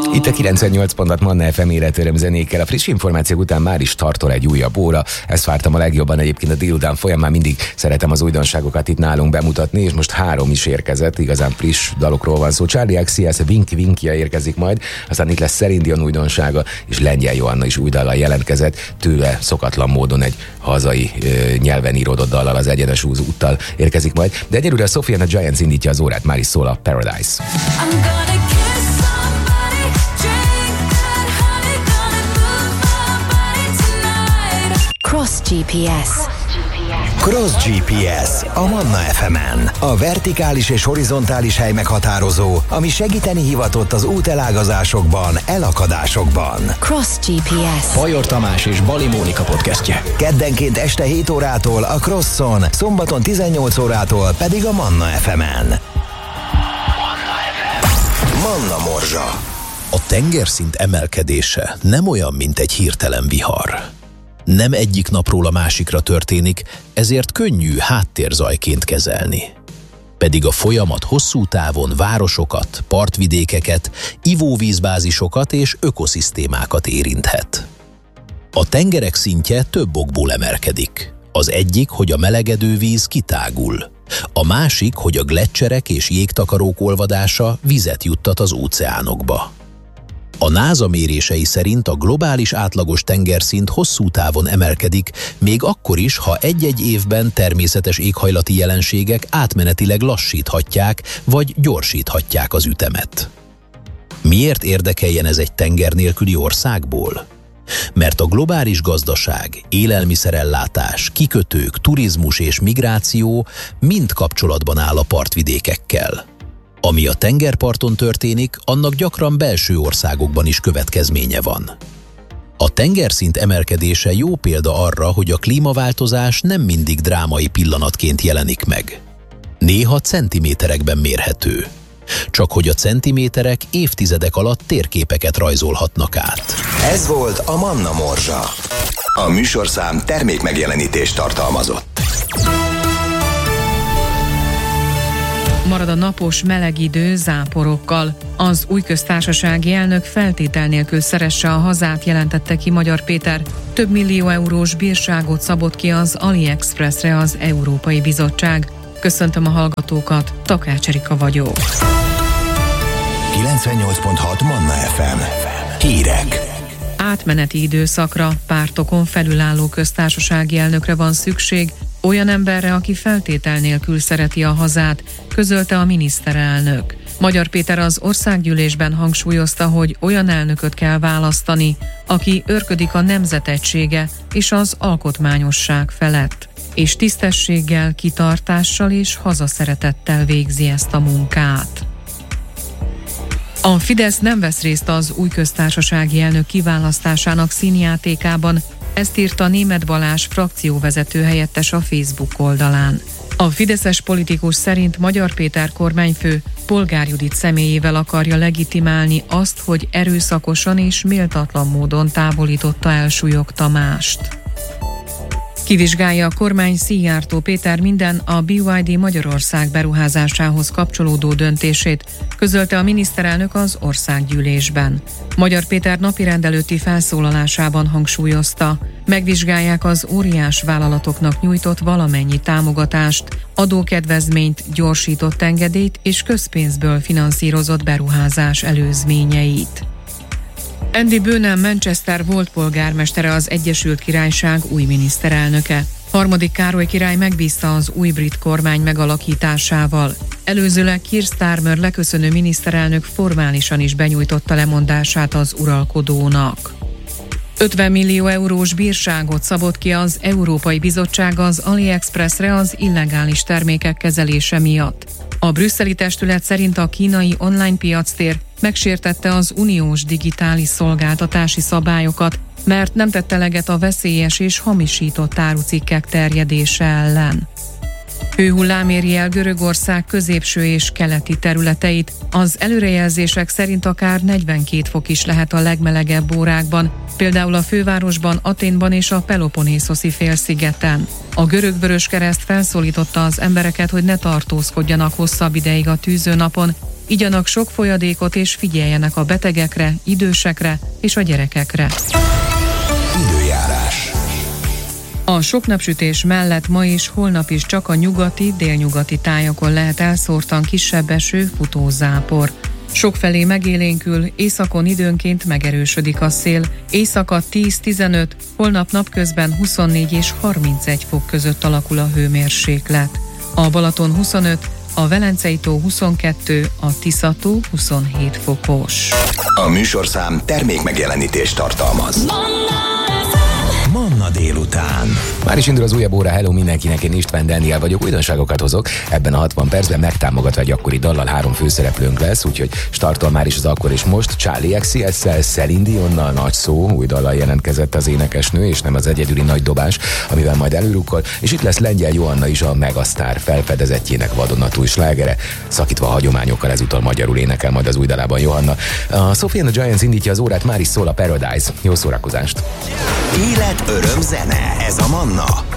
Itt a 98.6 Manna FM életöröm zenékkel. A friss információk után már is tartol egy újabb óra. Ezt vártam a legjobban egyébként a délután folyamán. Mindig szeretem az újdonságokat itt nálunk bemutatni, és most 3 is érkezett. Igazán friss dalokról van szó. Charlie XCX Vinky Vinky érkezik majd, aztán itt lesz Celine Dion újdonsága, és Lengyel Joanna is új dallal jelentkezett. Tőle szokatlan módon egy hazai nyelven íródott dallal, az Egyenes úttal érkezik majd. De egyelőre a Sophie and the Giants indítja az órát, már is szól a Paradise. Cross GPS. Cross GPS a Manna FM-en. A vertikális és horizontális hely meghatározó, ami segíteni hivatott az útelágazásokban, elakadásokban. Cross GPS. Bajor Tamás és Bali Mónika podcastje. Keddenként este 7 órától a Crosson, szombaton 18 órától pedig a Manna FM-en. Manna Morzsa. A tengerszint emelkedése nem olyan, mint egy hirtelen vihar. Nem egyik napról a másikra történik, ezért könnyű háttérzajként kezelni. Pedig a folyamat hosszú távon városokat, partvidékeket, ivóvízbázisokat és ökoszisztémákat érinthet. A tengerek szintje több okból emelkedik. Az egyik, hogy a melegedő víz kitágul. A másik, hogy a gleccserek és jégtakarók olvadása vizet juttat az óceánokba. A NASA mérései szerint a globális átlagos tengerszint hosszú távon emelkedik, még akkor is, ha egy-egy évben természetes éghajlati jelenségek átmenetileg lassíthatják vagy gyorsíthatják az ütemet. Miért érdekeljen ez egy tenger nélküli országból? Mert a globális gazdaság, élelmiszerellátás, kikötők, turizmus és migráció mind kapcsolatban áll a partvidékekkel. Ami a tengerparton történik, annak gyakran belső országokban is következménye van. A tengerszint emelkedése jó példa arra, hogy a klímaváltozás nem mindig drámai pillanatként jelenik meg. Néha centiméterekben mérhető. Csak hogy a centiméterek évtizedek alatt térképeket rajzolhatnak át. Ez volt a Manna Morzsa. A műsorszám termékmegjelenítést tartalmazott. Marad a napos meleg idő záporokkal. Az új köztársasági elnök feltétel nélkül szeresse a hazát, jelentette ki Magyar Péter. Több millió eurós bírságot szabott ki az AliExpressre az Európai Bizottság. Köszöntöm a hallgatókat, Takács Erika vagyok. 98.6 Manna FM. Hírek. Átmeneti időszakra, pártokon felülálló köztársasági elnökre van szükség, olyan emberre, aki feltétel nélkül szereti a hazát, közölte a miniszterelnök. Magyar Péter az országgyűlésben hangsúlyozta, hogy olyan elnököt kell választani, aki őrködik a nemzet egysége és az alkotmányosság felett, és tisztességgel, kitartással és hazaszeretettel végzi ezt a munkát. A Fidesz nem vesz részt az új köztársasági elnök kiválasztásának színjátékában, ezt írta Németh Balázs frakcióvezető helyettes a Facebook oldalán. A fideszes politikus szerint Magyar Péter kormányfő Polgár Judit személyével akarja legitimálni azt, hogy erőszakosan és méltatlan módon távolította el Súlyog Tamást. Kivizsgálja a kormány Szijjártó Péter minden a BYD Magyarország beruházásához kapcsolódó döntését, közölte a miniszterelnök az országgyűlésben. Magyar Péter napirend előtti felszólalásában hangsúlyozta, megvizsgálják az óriás vállalatoknak nyújtott valamennyi támogatást, adókedvezményt, gyorsított engedélyt és közpénzből finanszírozott beruházás előzményeit. Andy Burnham Manchester volt polgármestere, az Egyesült Királyság új miniszterelnöke. Harmadik Károly király megbízta az új brit kormány megalakításával. Előzőleg Keir Starmer leköszönő miniszterelnök formálisan is benyújtotta lemondását az uralkodónak. 50 millió eurós bírságot szabott ki az Európai Bizottság az AliExpressre az illegális termékek kezelése miatt. A brüsszeli testület szerint a kínai online piactér megsértette az uniós digitális szolgáltatási szabályokat, mert nem tett eleget a veszélyes és hamisított árucikkek terjedése ellen. Hőhullám éri el Görögország középső és keleti területeit. Az előrejelzések szerint akár 42 fok is lehet a legmelegebb órákban, például a fővárosban, Athénban és a Peloponnészoszi félszigeten. A Görög Vöröskereszt felszólította az embereket, hogy ne tartózkodjanak hosszabb ideig a tűzőnapon, Igyanak sok folyadékot és figyeljenek a betegekre, idősekre és a gyerekekre. Időjárás. A sok napsütés mellett ma és holnap is csak a nyugati, délnyugati tájakon lehet elszórtan kisebb eső, futózápor. Sokfelé megélénkül, északon időnként megerősödik a szél, éjszaka 10-15, holnap napközben 24 és 31 fok között alakul a hőmérséklet. A Balaton 25, a Velencei-tó 22, a Tisza-tó 27 fokos. A műsorszám termékmegjelenítést tartalmaz. Manna délután. Már is indul az újabb óra, hello mindenkinek, én István Dániel vagyok, újdonságokat hozok. Ebben a 60 percben megtámogatva egy akkori dallal 3 főszereplőnk lesz, úgyhogy startol már is az akkor és most. Charlie XCS-szel, Celine Dionnal, nagy szó, új dallal jelentkezett az énekesnő, és nem az egyedüli nagy dobás, amivel majd előrukkol, és itt lesz Lengyel Joanna is, a megasztár felfedezettjének vadonatúj slágere, szakítva a hagyományokkal, ezúttal magyarul énekel majd az új dalában Johanna. A Sophie and the Giants indítja az órát, már is szól a Paradise. Jó szórakozást! Élet, öröm, zene, ez a Manna.